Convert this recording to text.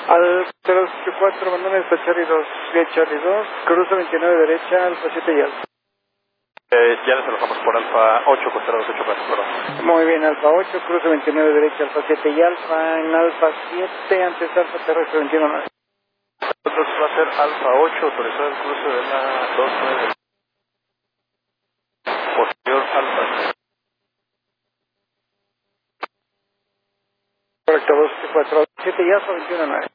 Al 084, abandona esta Charlie 2, vía Charlie 2, cruza 29 derecha, Alfa 7 y Alfa. Ya les alojamos por Alfa 8, costera 284, perdón. Muy bien, Alfa 8, cruza 29 derecha, Alfa 7 y Alfa, en Alfa 7, antes Alfa terrestre 21. Entonces va a ser Alfa 8, autorizado el cruce de la 29. Posterior Alfa. Correcto, 284, 7 y Alfa 21.